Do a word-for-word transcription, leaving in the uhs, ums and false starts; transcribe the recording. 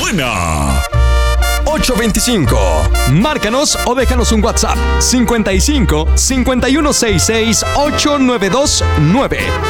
buena. ocho veinticinco. Márcanos o déjanos un WhatsApp cincuenta y cinco, cincuenta y uno sesenta y seis, ochenta y nueve veintinueve.